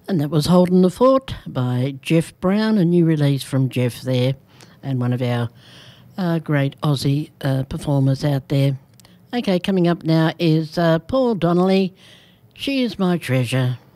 And that was Holding the Fort by Jeff Brown, a new release from Jeff there, and one of our great Aussie performers out there. Okay, coming up now is Paul Donnelly, She Is My Treasure.